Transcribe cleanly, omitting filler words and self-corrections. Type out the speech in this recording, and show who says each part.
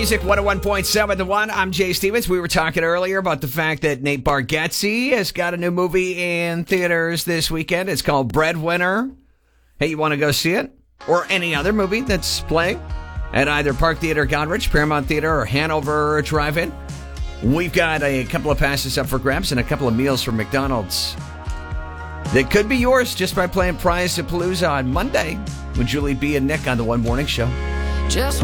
Speaker 1: Music 101.7 The One. I'm Jay Stevens. We were talking earlier about the fact that Nate Bargatze has got a new movie in theaters this weekend. It's called Breadwinner. Hey, you want to go see it? Or any other movie that's playing at either Park Theater Goderich, Paramount Theater, or Hanover Drive-In? We've got a couple of passes up for grabs and a couple of meals from McDonald's that could be yours just by playing Prize-A-Palooza on Monday with Julie B. and Nick on the One Morning Show.
Speaker 2: Just